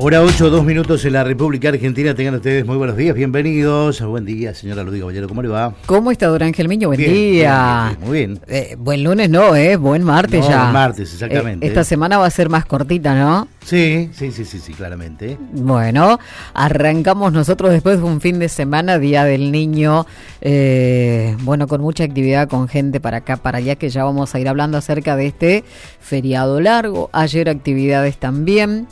Hora 8, 2 minutos en la República Argentina. Tengan ustedes muy buenos días, bienvenidos. Buen día, señora Ludwig Caballero, ¿cómo le va? ¿Cómo está, don Ángel Miño? Buen bien, día. Muy bien. Buen lunes no, buen martes ya. Buen martes, exactamente. Esta semana va a ser más cortita, ¿no? Sí, claramente. Bueno, arrancamos nosotros después de un fin de semana, Día del Niño, con mucha actividad, con gente para acá, para allá, que ya vamos a ir hablando acerca de este feriado largo. Ayer actividades también.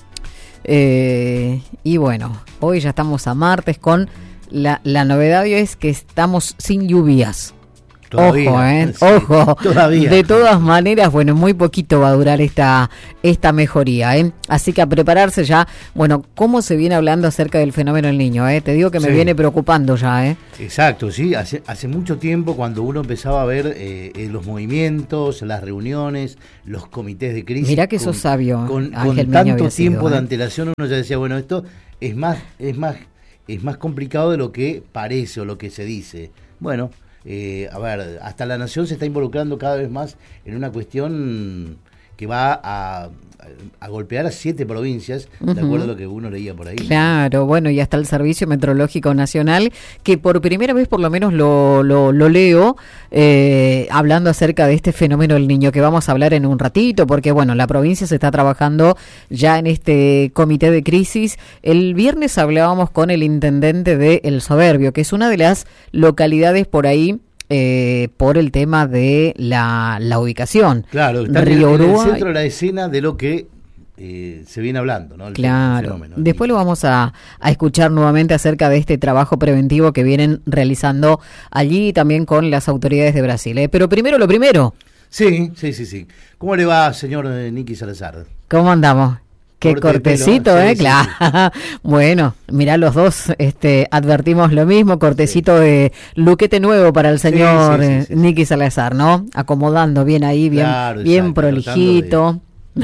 Y bueno, hoy ya estamos a martes con la novedad hoy es que estamos sin lluvias. Todavía, ojo. Todavía. De todas maneras, bueno, muy poquito va a durar esta mejoría, Así que a prepararse ya. Bueno, ¿cómo se viene hablando acerca del fenómeno del niño, Te digo que me viene preocupando ya, Exacto, sí. Hace mucho tiempo, cuando uno empezaba a ver los movimientos, las reuniones, los comités de crisis. Mirá que sos sabio, con Ángel tanto Miño tiempo de antelación, uno ya decía, bueno, esto es más complicado de lo que parece o lo que se dice. Bueno. Hasta la Nación se está involucrando cada vez más en una cuestión que va a golpear a 7 provincias, de acuerdo a lo que uno leía por ahí. Claro, bueno, y hasta el Servicio Meteorológico Nacional, que por primera vez por lo menos lo leo, hablando acerca de este fenómeno del niño, que vamos a hablar en un ratito, porque bueno, la provincia se está trabajando ya en este comité de crisis. El viernes hablábamos con el intendente de El Soberbio, que es una de las localidades por ahí, por el tema de la ubicación. Claro, está en el centro de la escena de lo que se viene hablando, ¿no? Claro. Después lo vamos a escuchar nuevamente acerca de este trabajo preventivo que vienen realizando allí también con las autoridades de Brasil. Pero primero lo primero. Sí. ¿Cómo le va, señor Nicky Salazar? ¿Cómo andamos? Qué cortecito, sí, claro. Sí. Bueno, mirá, los dos advertimos lo mismo, cortecito de luquete nuevo para el señor Nicky Salazar, ¿no? Acomodando bien ahí, bien prolijito.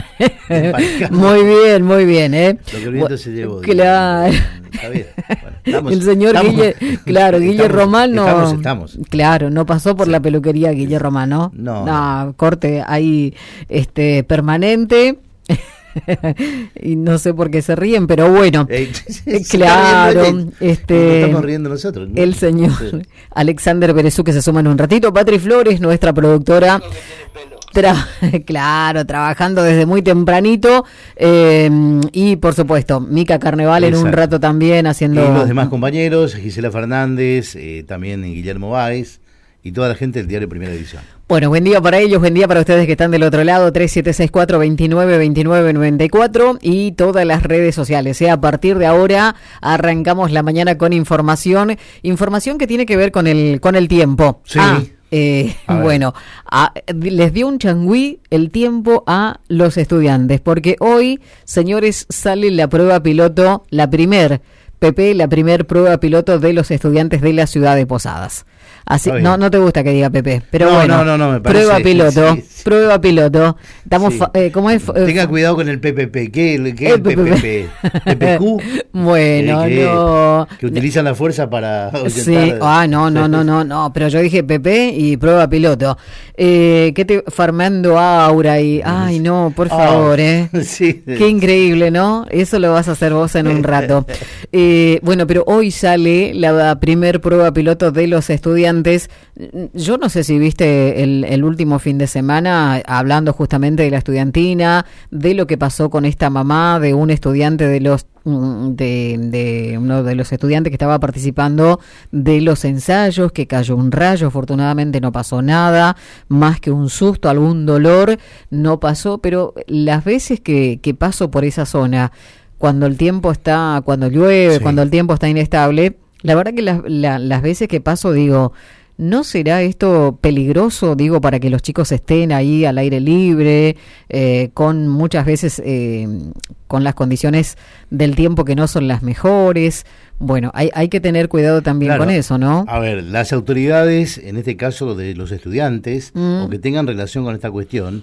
Muy bien, Lo que el viento se llevó. Claro. Está bien. Bueno, el señor Guille Román no. Estamos. Claro, no pasó por la peluquería Guille Román, ¿no? No, corte ahí permanente. Y no sé por qué se ríen, pero bueno, claro, estamos riendo nosotros, ¿no? El señor Alexander Berezú, que se suma en un ratito. Patri Flores, nuestra productora, trabajando desde muy tempranito, y por supuesto Mica Carneval en un rato también haciendo. Y los demás compañeros, Gisela Fernández, también Guillermo Báez y toda la gente del diario Primera Edición. Bueno, buen día para ellos, buen día para ustedes que están del otro lado, 3764-292994 y todas las redes sociales. A partir de ahora arrancamos la mañana con información que tiene que ver con el tiempo. Sí. Les dio un changüí el tiempo a los estudiantes, porque hoy, señores, sale la prueba piloto, la primer prueba piloto de los estudiantes de la ciudad de Posadas. Así, no te gusta que diga Pepe, pero no, me parece. Prueba piloto. Estamos, ¿cómo es? Tenga cuidado con el PPP. ¿Qué es el PPP? ¿PPQ? Bueno, que utilizan la fuerza para ahuyentar. No, pero yo dije PP y prueba piloto. Farmando Aura y... Ay, no, por favor, Sí. Qué increíble, ¿no? Eso lo vas a hacer vos en un rato. Pero hoy sale la primer prueba piloto de los estudiantes. Yo no sé si viste el último fin de semana hablando justamente de la estudiantina, de lo que pasó con esta mamá de un estudiante de uno de los estudiantes que estaba participando de los ensayos, que cayó un rayo. Afortunadamente no pasó nada, más que un susto, algún dolor no pasó, pero las veces que paso por esa zona, cuando llueve, cuando el tiempo está inestable, la verdad que las veces que paso digo, ¿no será esto peligroso, para que los chicos estén ahí al aire libre, con muchas veces con las condiciones del tiempo que no son las mejores? Bueno, hay que tener cuidado también con eso, ¿no? A ver, las autoridades, en este caso de los estudiantes, o que tengan relación con esta cuestión,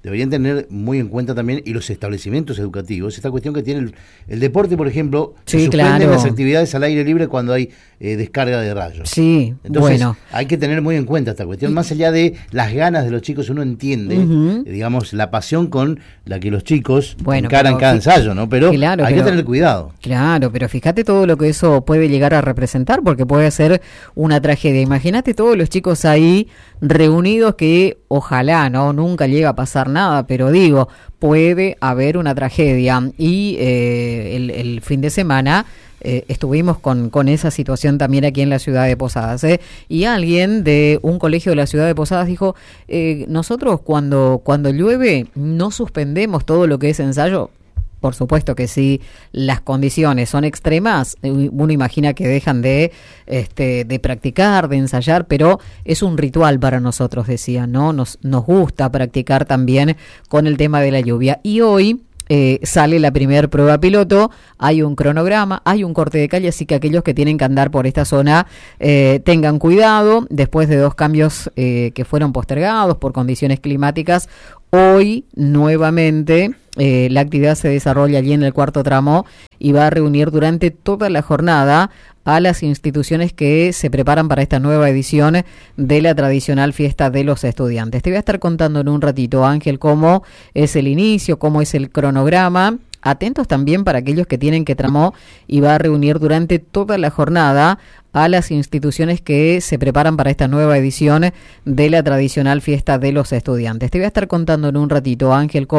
deberían tener muy en cuenta también, y los establecimientos educativos, esta cuestión que tiene el deporte, por ejemplo, sí, se suspenden claro, las actividades al aire libre cuando hay descarga de rayos. Sí, entonces, bueno, hay que tener muy en cuenta esta cuestión, más allá de las ganas de los chicos, uno entiende, digamos, la pasión con la que los chicos encaran cada ensayo, ¿no? Pero claro, hay que tener cuidado. Claro, pero fíjate todo lo que eso puede llegar a representar, porque puede ser una tragedia. Imagínate todos los chicos ahí reunidos, que ojalá nunca llega a pasar nada, pero digo, puede haber una tragedia. Y el fin de semana estuvimos con esa situación también aquí en la ciudad de Posadas, y alguien de un colegio de la ciudad de Posadas dijo, nosotros cuando llueve no suspendemos todo lo que es ensayo. Por supuesto que si las condiciones son extremas, uno imagina que dejan de practicar, de ensayar, pero es un ritual para nosotros, decían, ¿no? Nos gusta practicar también con el tema de la lluvia. Y hoy sale la primer prueba piloto, hay un cronograma, hay un corte de calle, así que aquellos que tienen que andar por esta zona tengan cuidado. Después de 2 cambios que fueron postergados por condiciones climáticas, hoy nuevamente la actividad se desarrolla allí en el 4º tramo y va a reunir durante toda la jornada a las instituciones que se preparan para esta nueva edición de la tradicional fiesta de los estudiantes. Te voy a estar contando en un ratito, Ángel, cómo es el inicio, cómo es el cronograma. Atentos también para aquellos que tienen que tramo y va a reunir durante toda la jornada a las instituciones que se preparan para esta nueva edición de la tradicional fiesta de los estudiantes. Te voy a estar contando en un ratito, Ángel, cómo